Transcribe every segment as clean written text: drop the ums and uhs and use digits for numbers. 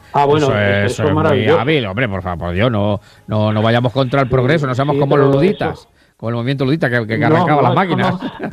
Ah, bueno, eso es muy maravilloso. hábil, hombre, por favor, por Dios, no vayamos contra el progreso, no seamos como los luditas, como el movimiento ludita que arrancaba las máquinas.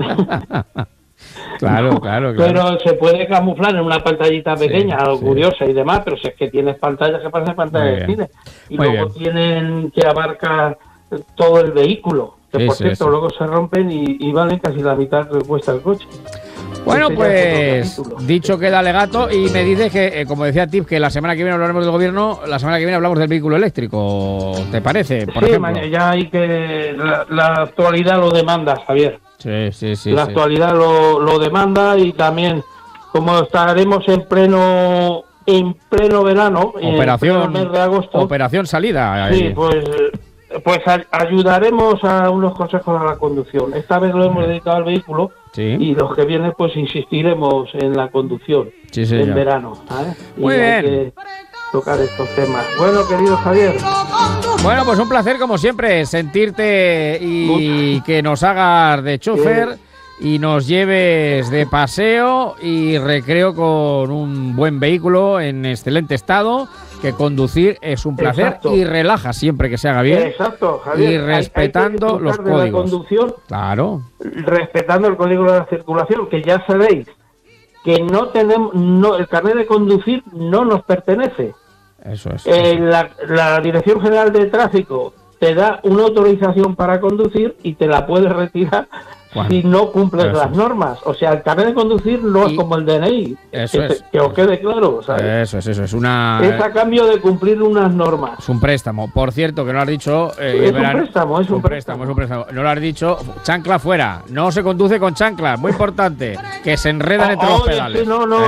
Claro. Pero se puede camuflar en una pantallita pequeña, algo curiosa y demás, pero si es que tienes pantallas que parecen pantallas de cine. Y luego tienen que abarcar todo el vehículo, que por cierto luego se rompen y valen casi la mitad que cuesta el coche. Bueno, pues dicho queda alegato y me dices que, como decía Tip, que la semana que viene hablaremos del gobierno, la semana que viene hablamos del vehículo eléctrico, ¿te parece? Por ejemplo. Ya hay que... La actualidad lo demanda, Javier. Sí. La actualidad lo demanda y también, como estaremos en pleno verano, operación, en el mes de agosto, operación salida. Sí, pues ayudaremos a unos consejos a la conducción. Esta vez lo hemos dedicado al vehículo y los que vienen pues insistiremos en la conducción en verano. ¿sabes? Muy bien. Hay que tocar estos temas. Bueno, querido Javier. Bueno, pues un placer como siempre sentirte y que nos hagas de chofer y nos lleves de paseo y recreo con un buen vehículo en excelente estado, que conducir es un placer y relaja siempre que se haga bien. Exacto, Javier. Y respetando los códigos. La conducción, claro. Respetando el código de la circulación, que ya sabéis que no tenemos, el carnet de conducir no nos pertenece. Eso es. La Dirección General de Tráfico te da una autorización para conducir y te la puedes retirar si no cumples las normas. O sea, el carnet de conducir no es como el DNI. Que os quede claro. ¿sabes? Eso es. Es a cambio de cumplir unas normas. Es un préstamo. Por cierto, que no lo has dicho... es un préstamo. No lo has dicho. Chancla fuera. No se conduce con chanclas. Muy importante. Que se enredan entre los pedales.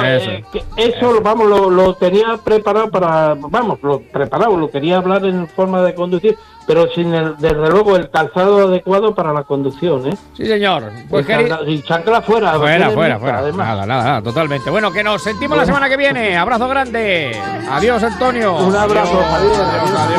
Eso, vamos, lo tenía preparado lo quería hablar en forma de conducir, pero sin desde luego el calzado adecuado para la conducción, ¿eh? Sí, señor. Pues y chancla fuera. Fuera. Nada, totalmente. Bueno, que nos sentimos la semana que viene. Abrazo grande. Adiós, Antonio. Un abrazo, Javier. Adiós.